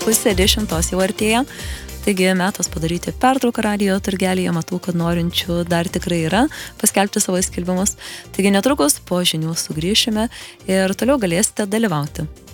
9:30 jau artėja. Taigi metas padaryti pertrauką radijo turgelyje, matau, kad norinčių dar tikrai yra paskelbti savo skelbimus. Taigi netrukus po žinių sugrįšime ir toliau galėsite dalyvauti.